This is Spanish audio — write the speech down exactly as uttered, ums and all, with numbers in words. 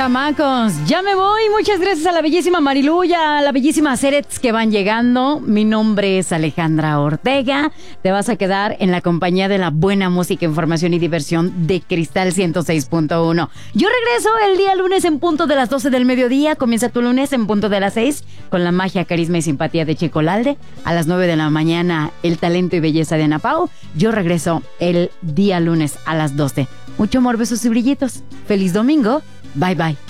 chamacos, ya me voy. Muchas gracias a la bellísima Marilu y a la bellísima Cerets que van llegando. Mi nombre es Alejandra Ortega. Te vas a quedar en la compañía de la buena música, información y diversión de Cristal ciento seis punto uno. Yo regreso el día lunes en punto de las doce del mediodía. Comienza tu lunes en punto de las seis con la magia, carisma y simpatía de Chico Lalde. A las nueve de la mañana, el talento y belleza de Ana Pau. Yo regreso el día lunes a las doce. Mucho amor, besos y brillitos. Feliz domingo. Bye bye.